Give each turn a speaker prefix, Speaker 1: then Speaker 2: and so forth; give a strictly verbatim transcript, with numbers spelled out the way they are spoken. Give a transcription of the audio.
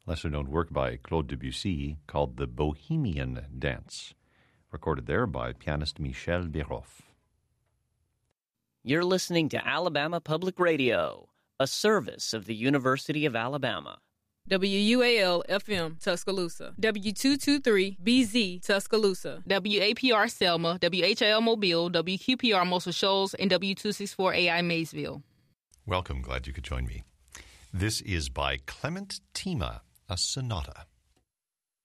Speaker 1: lesser-known work by Claude Debussy called the Bohemian Dance, recorded there by pianist Michel Béroff.
Speaker 2: You're listening to Alabama Public Radio, a service of the University of Alabama.
Speaker 3: W U A L F M Tuscaloosa, W two twenty-three B Z Tuscaloosa,
Speaker 4: W A P R Selma, W H I L Mobile, W Q P R Muscle Shoals, and W two sixty-four A I Maysville.
Speaker 1: Welcome. Glad you could join me. This is by Clement Tima, a sonata.